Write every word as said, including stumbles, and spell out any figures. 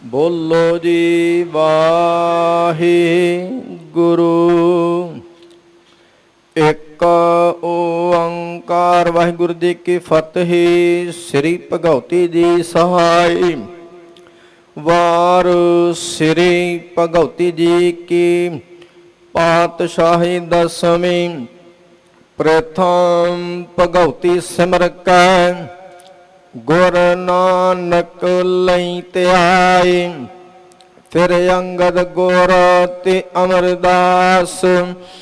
ਬੋਲੋ ਜੀ ਵਾਹਿਗੁਰੂ। ਇੱਕ ਓੰਕਾਰ ਵਾਹਿਗੁਰੂ ਜੀ ਕੀ ਫਤਿਹ। ਸ੍ਰੀ ਭਗਉਤੀ ਜੀ ਸਹਾਈ। ਵਾਰ ਸ੍ਰੀ ਭਗਉਤੀ ਜੀ ਕੀ ਪਾਤਸ਼ਾਹੀ ਦਸਵੀਂ। ਪ੍ਰਥਮ ਭਗਉਤੀ ਸਿਮਰ ਕੈ ਗੁਰ ਨਾਨਕ ਲਈ ਧਿਆਈ। ਫਿਰ ਅੰਗਦ ਗੁਰ ਤੇ ਅਮਰਦਾਸ